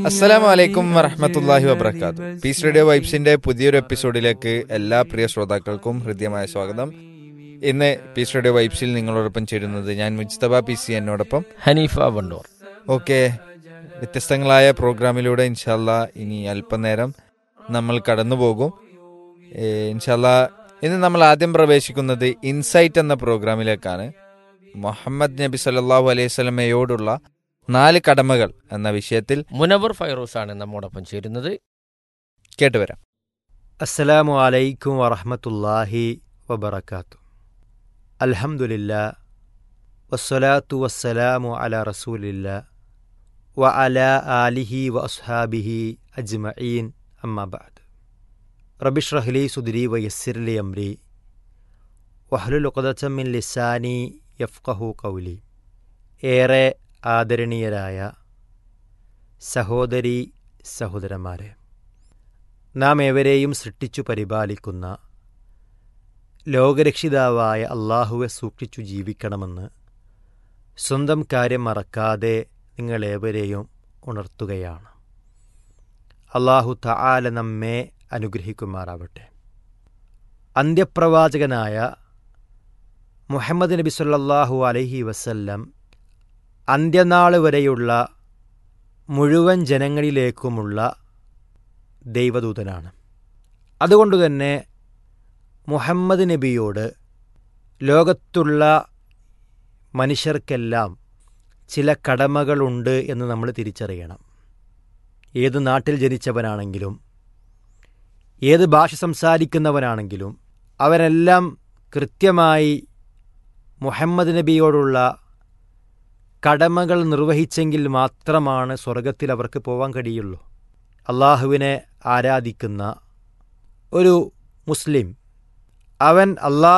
അസ്സലാമു അലൈക്കും വറഹ്മത്തുള്ളാഹി വബറകാതുഹു. പീസ് റേഡിയോ വൈബ്സിന്റെ പുതിയൊരു എപ്പിസോഡിലേക്ക് എല്ലാ പ്രിയ ശ്രോതാക്കൾക്കും ഹൃദ്യമായ സ്വാഗതം. ഇന്ന് പീസ് റേഡിയോ വൈബ്സിൽ നിങ്ങളോടൊപ്പം ചേരുന്നത് ഞാൻ മുജ്തബ PC, എന്നോടൊപ്പം ഹനീഫ വണ്ടൂർ. ഓക്കെ, വ്യത്യസ്തങ്ങളായ പ്രോഗ്രാമിലൂടെ ഇൻഷാല്ലാ ഇനി അല്പനേരം നമ്മൾ കടന്നു പോകും. ഇൻഷാല്ലാ ഇന്ന് നമ്മൾ ആദ്യം പ്രവേശിക്കുന്നത് ഇൻസൈറ്റ് എന്ന പ്രോഗ്രാമിലേക്കാണ്. മുഹമ്മദ് നബി സല്ലല്ലാഹു അലൈഹി വസല്ലമയോടുള്ള 4 കടമകൾ എന്ന വിഷയത്തിൽ മുനവർ ഫൈറൂസ് ആണ് നമ്മോടൊപ്പം ചേരുന്നത്. കേട്ടുവരാം. അസ്സലാമു അലൈക്കും വറഹ്മത്തുള്ളാഹി വബറകാതുഹു. അൽഹംദുലില്ലാ വസ്സലാത്തു വസ്സലാമു അലാ റസൂലില്ലാ വ അലാ ആലിഹി വ അസ്ഹാബിഹി അജ്മഈൻ, അമ്മാ ബഅദ്. റബ്ബി ഇശ്റഹ് ലി സുദ്രി വയസ്സിർ ലി അംരി വഹ്ലുൽ ഉഖ്ദതം മിൻ ലിസാനി യഫ്ഖഹു ഖൗലി. ഏറെ ആദരണീയരായ സഹോദരീ സഹോദരന്മാരെ, നാം ഏവരെയും സൃഷ്ടിച്ചു പരിപാലിക്കുന്ന ലോകരക്ഷിതാവായ അള്ളാഹുവെ സൂക്ഷിച്ചു ജീവിക്കണമെന്ന് സ്വന്തം കാര്യം മറക്കാതെ നിങ്ങളേവരെയും ഉണർത്തുകയാണ്. അള്ളാഹു തആല നമ്മെ അനുഗ്രഹിക്കുമാറാവട്ടെ. അന്ത്യപ്രവാചകനായ മുഹമ്മദ് നബി സല്ലല്ലാഹു അലൈഹി വസല്ലം അന്ത്യനാൾ വരെയുള്ള മുഴുവൻ ജനങ്ങളിലേക്കുമുള്ള ദൈവദൂതനാണ്. അതുകൊണ്ടുതന്നെ മുഹമ്മദ് നബിയോട് ലോകത്തുള്ള മനുഷ്യർക്കെല്ലാം ചില കടമകളുണ്ട് എന്ന് നമ്മൾ തിരിച്ചറിയണം. ഏത് നാട്ടിൽ ജനിച്ചവനാണെങ്കിലും ഏത് ഭാഷ സംസാരിക്കുന്നവനാണെങ്കിലും അവരെല്ലാം കൃത്യമായി മുഹമ്മദ് നബിയോടുള്ള കടമകൾ നിർവഹിച്ചെങ്കിൽ മാത്രമാണ് സ്വർഗത്തിൽ അവർക്ക് പോകാൻ കഴിയുള്ളൂ. അള്ളാഹുവിനെ ആരാധിക്കുന്ന ഒരു മുസ്ലിം അവൻ